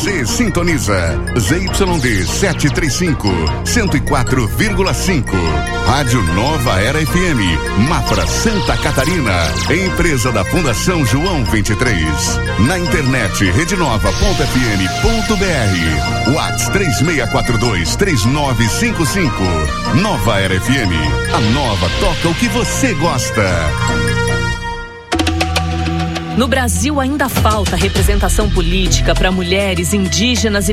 Você sintoniza ZYD 735, 104,5. Rádio Nova Era FM, Mafra, Santa Catarina. Empresa da Fundação João 23. Na internet, redenova.fm.br. WhatsApp 3642-3955. Nova Era FM. A nova toca o que você gosta. No Brasil ainda falta representação política para mulheres indígenas e